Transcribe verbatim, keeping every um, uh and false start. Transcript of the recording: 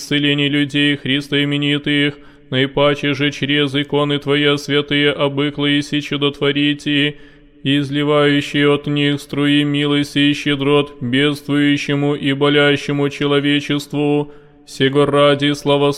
исцелений людей, Христа именитых, наипаче же через иконы Твоя святые обыклы и си чудотворите, изливающие от них струи милости и щедрот бедствующему и болящему человечеству, сего ради славословия